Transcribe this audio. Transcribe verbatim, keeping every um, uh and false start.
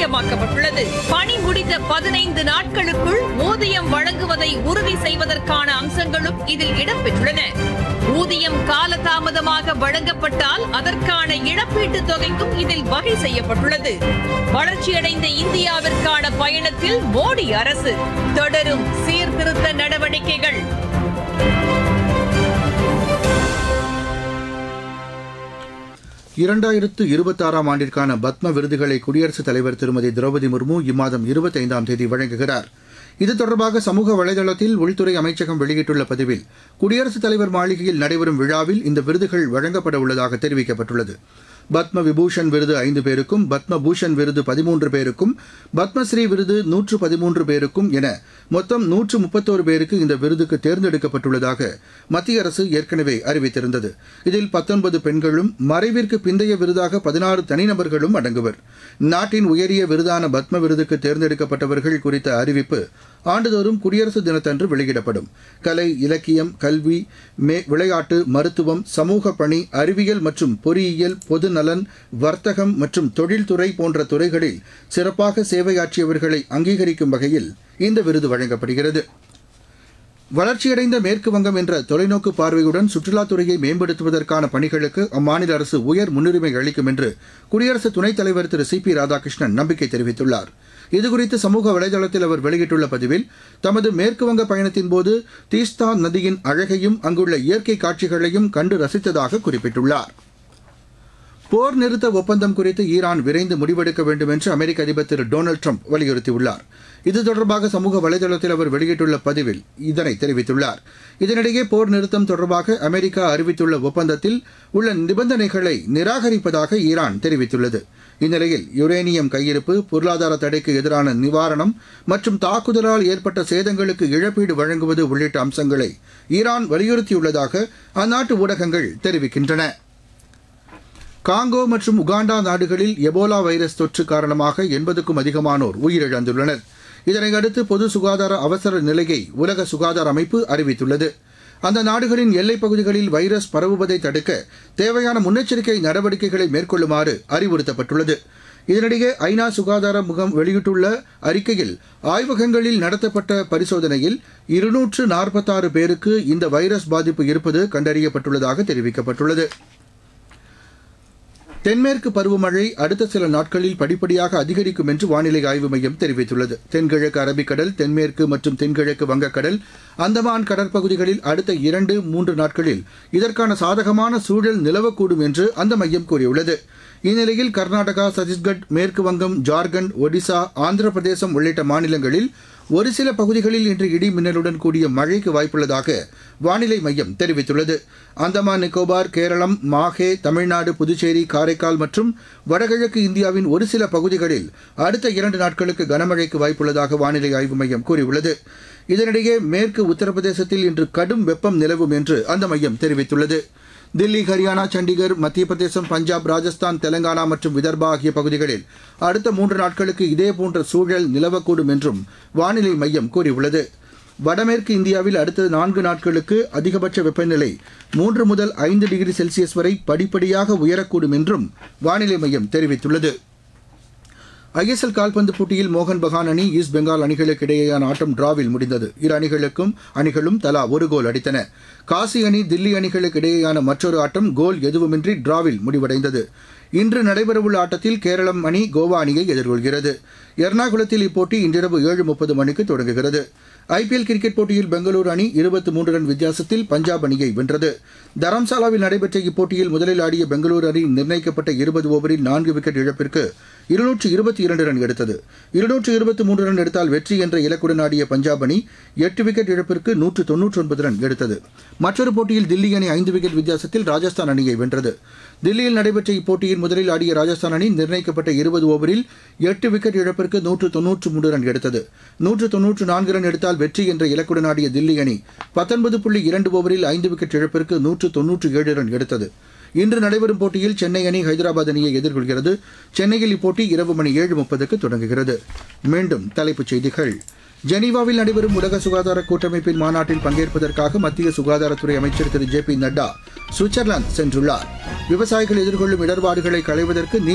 கட்டாயமாக்கப்பட்டுள்ளது. பணி முடிந்த பதினைந்து நாட்களுக்குள் ஊதியம் வழங்குவதை உறுதி செய்வதற்கான அம்சங்களும் இதில் இடம்பெற்றுள்ளன. ஊதியம் காலதாமதமாக வழங்கப்பட்டால் அதற்கான இழப்பீட்டுத் தொகைக்கும் இதில் வகை செய்யப்பட்டுள்ளது. வளர்ச்சியடைந்த இந்தியாவிற்கான பயணத்தில் மோடி அரசு தொடரும் சீர்திருத்த நடவடிக்கைகள். இரண்டாயிரத்து இருபத்தாறாம் ஆண்டிற்கான பத்ம விருதுகளை குடியரசுத் தலைவர் திருமதி திரௌபதி முர்மு இம்மாதம் இருபத்தைந்தாம் தேதி வழங்குகிறார். இது தொடர்பாக சமூக வலைதளத்தில் உள்துறை அமைச்சகம் வெளியிட்டுள்ள பதிவில், குடியரசுத் தலைவர் மாளிகையில் நடைபெறும் விழாவில் இந்த விருதுகள் வழங்கப்பட உள்ளதாக தெரிவிக்கப்பட்டுள்ளது. பத்ம விபூஷன் விருது ஐந்து பேருக்கும், பத்ம பூஷன் விருது பதிமூன்று பேருக்கும், பத்மஸ்ரீ விருது நூற்று பதிமூன்று பேருக்கும் என மொத்தம் நூற்று முப்பத்தோரு பேருக்கு இந்த விருதுக்கு தேர்ந்தெடுக்கப்பட்டுள்ளதாக மத்திய அரசு ஏற்கனவே அறிவித்திருந்தது. இதில் பத்தொன்பது பெண்களும், மறைவிற்கு பிந்தைய விருதாக பதினாறு தனிநபர்களும் அடங்குவர். நாட்டின் உயரிய விருதான பத்ம விருதுக்கு தேர்ந்தெடுக்கப்பட்டவர்கள் குறித்த அறிவிப்பு ஆண்டுதோறும் குடியரசு தினத்தன்று வெளியிடப்படும். கலை, இலக்கியம், கல்வி, விளையாட்டு, மருத்துவம், சமூக பணி, அறிவியல் மற்றும் பொறியியல், பொது நலன், வர்த்தகம் மற்றும் தொழில்துறை போன்ற துறைகளில் சிறப்பாக சேவையாற்றியவர்களை அங்கீகரிக்கும் வகையில் இந்த விருது வழங்கப்படுகிறது. வளர்ச்சியடைந்த மேற்கு வங்கம் என்ற தொலைநோக்கு பார்வையுடன் சுற்றுலாத்துறையை மேம்படுத்துவதற்கான பணிகளுக்கு அம்மாநில அரசு உயர் முன்னுரிமை அளிக்கும் என்று குடியரசு துணைத் தலைவர் திரு சி பி ராதாகிருஷ்ணன் நம்பிக்கை தெரிவித்துள்ளார். இதுகுறித்து சமூக வலைதளத்தில் அவர் வெளியிட்டுள்ள பதிவில், தமது மேற்குவங்க பயணத்தின்போது தீஸ்தா நதியின் அழகையும் அங்குள்ள இயற்கை காட்சிகளையும் கண்டு ரசித்ததாக குறிப்பிட்டுள்ளார். போர் நிறுத்த ஒப்பந்தம் குறித்து ஈரான் விரைந்து முடிவெடுக்க வேண்டும் என்று அமெரிக்க அதிபர் திரு டொனால்டு ட்ரம்ப் வலியுறுத்தியுள்ளார். இது தொடர்பாக சமூக வலைதளத்தில் அவர் வெளியிட்டுள்ள பதிவில் இதனை தெரிவித்துள்ளார். இதனிடையே போர் நிறுத்தம் தொடர்பாக அமெரிக்கா அறிவித்துள்ள ஒப்பந்தத்தில் உள்ள நிபந்தனைகளை நிராகரிப்பதாக ஈரான் தெரிவித்துள்ளது. இந்நிலையில் யுரேனியம் கையிருப்பு, பொருளாதார தடைக்கு எதிரான நிவாரணம் மற்றும் தாக்குதலால் ஏற்பட்ட சேதங்களுக்கு இழப்பீடு வழங்குவது உள்ளிட்ட அம்சங்களை ஈரான் வலியுறுத்தியுள்ளதாக அந்நாட்டு ஊடகங்கள் தெரிவிக்கின்றன. காங்கோ மற்றும் உகாண்டா நாடுகளில் எபோலா வைரஸ் தொற்று காரணமாக எண்பதுக்கும் அதிகமானோர் உயிரிழந்துள்ளனர். இதனையடுத்து பொது சுகாதார அவசர நிலையை உலக சுகாதார அமைப்பு அறிவித்துள்ளது. அந்த நாடுகளின் எல்லைப் பகுதிகளில் வைரஸ் பரவுவதை தடுக்க தேவையான முன்னெச்சரிக்கை நடவடிக்கைகளை மேற்கொள்ளுமாறு அறிவுறுத்தப்பட்டுள்ளது. இதனிடையே ஐநா சுகாதார முகாம் வெளியிட்டுள்ள அறிக்கையில், ஆய்வகங்களில் நடத்தப்பட்ட பரிசோதனையில் இருநூற்று நாற்பத்தாறு பேருக்கு இந்த வைரஸ் பாதிப்பு இருப்பது கண்டறியப்பட்டுள்ளதாக தெரிவிக்கப்பட்டுள்ளது. தென்மேற்கு பருவமழை அடுத்த சில நாட்களில் படிப்படியாக அதிகரிக்கும் என்று வானிலை ஆய்வு மையம் தெரிவித்துள்ளது. தென்கிழக்கு அரபிக்கடல், தென்மேற்கு மற்றும் தென்கிழக்கு வங்கக்கடல், அந்தமான் கடற்பகுதிகளில் அடுத்த இரண்டு மூன்று நாட்களில் இதற்கான சாதகமான சூழல் நிலவக்கூடும் என்று அந்த மையம் கூறியுள்ளது. இந்நிலையில் கர்நாடகா, சத்தீஸ்கட், மேற்கு வங்கம், ஜார்க்கண்ட், ஒடிசா, ஆந்திர பிரதேசம் உள்ளிட்ட மாநிலங்களில் ஒரு சில பகுதிகளில் இன்று இடி மின்னலுடன் கூடிய மழைக்கு வாய்ப்புள்ளதாக வானிலை மையம் தெரிவித்துள்ளது. அந்தமான் நிக்கோபார், கேரளம், மாஹே, தமிழ்நாடு, புதுச்சேரி, காரைக்கால் மற்றும் வடகிழக்கு இந்தியாவின் ஒரு சில பகுதிகளில் அடுத்த இரண்டு நாட்களுக்கு கனமழைக்கு வாய்ப்புள்ளதாக வானிலை ஆய்வு மையம் கூறியுள்ளது. இதனிடையே மேற்கு உத்தரப்பிரதேசத்தில் இன்று கடும் வெப்பம் நிலவும் என்று அந்த மையம் தெரிவித்துள்ளது. தில்லி, ஹரியானா, சண்டிகர், மத்திய பிரதேசம், பஞ்சாப், ராஜஸ்தான், தெலங்கானா மற்றும் விதர்பா ஆகிய பகுதிகளில் அடுத்த மூன்று நாட்களுக்கு இதேபோன்ற சூழல் நிலவக்கூடும் என்றும் வானிலை மையம் கூறியுள்ளது. வடமேற்கு இந்தியாவில் அடுத்த நான்கு நாட்களுக்கு அதிகபட்ச வெப்பநிலை மூன்று முதல் ஐந்து டிகிரி செல்சியஸ் வரை படிப்படியாக உயரக்கூடும் என்றும் வானிலை மையம் தெரிவித்துள்ளது. ஐஎஸ்எல் கால்பந்து போட்டியில் மோகன் பகான் அணி, ஈஸ்ட் பெங்கால் அணிகளுக்கு இடையேயான ஆட்டம் டிராவில் முடிந்தது. இரு அணிகளுக்கும் அணிகளும் தலா ஒரு கோல் அடித்தன. காசி அணி, தில்லி அணிகளுக்கு இடையேயான மற்றொரு ஆட்டம் கோல் எதுவுமின்றி டிராவில் முடிவடைந்தது. இன்று நடைபெறவுள்ள ஆட்டத்தில் கேரளம் அணி கோவா அணியை எதிர்கொள்கிறது. எர்ணாகுளத்தில் இப்போட்டி இன்றிரவு ஏழு முப்பது மணிக்கு தொடங்குகிறது. ஐபிஎல் கிரிக்கெட் போட்டியில் பெங்களூரு அணி இருபத்தி மூன்று ரன் வித்தியாசத்தில் பஞ்சாப் அணியை வென்றது. தரம்சாலாவில் நடைபெற்ற இப்போட்டியில் முதலில் ஆடிய பெங்களூரு அணி நிர்ணயிக்கப்பட்ட இருபது ஓவரில் நான்கு விக்கெட் இழப்பிற்கு இருநூற்று இருபத்தி இரண்டு ரன் எடுத்தது. இருநூற்று இருபத்தி மூன்று ரன் எடுத்தால் வெற்றி என்ற இலக்குடன் ஆடிய பஞ்சாப் அணி எட்டு விக்கெட் இழப்பிற்கு நூற்று தொன்னூற்றி ஒன்பது ரன் எடுத்தது. மற்றொரு போட்டியில் தில்லி அணி ஐந்து விக்கெட் வித்தியாசத்தில் ராஜஸ்தான் அணியை வென்றது. தில்லியில் நடைபெற்ற இப்போட்டியில் முதலில் ஆடிய ராஜஸ்தான் அணி நிர்ணயிக்கப்பட்ட இருபது ஓவரில் எட்டு விக்கெட் இழப்பிற்கு நூற்று தொன்னூற்று மூன்று ரன் எடுத்தது. நூற்று தொன்னூற்று நான்கு ரன் எடுத்தால் வெற்றி என்ற இலக்குடன் ஆடிய தில்லி அணி பத்தொன்பது புள்ளி இரண்டு ஓவரில் ஐந்து விக்கெட் இழப்பிற்கு நூற்று தொன்னூற்று ஏழு ரன் எடுத்தது. இன்று நடைபெறும் போட்டியில் சென்னை அணி ஹைதராபாத் அணியை எதிர்கொள்கிறது. சென்னையில் இப்போட்டி இரவு மணி ஏழு முப்பதுக்கு தொடங்குகிறது. மீண்டும் தலைப்புச் செய்திகள். ஜெனீவாவில் நடைபெறும் உலக சுகாதார கூட்டமைப்பின் மாநாட்டில் பங்கேற்பதற்காக மத்திய சுகாதாரத்துறை அமைச்சர் திரு ஜே பி நட்டா சுவிட்சர்லாந்து சென்றுள்ளார். விவசாயிகள் எதிர்கொள்ளும் இடர்பாடுகளை களைவதற்கு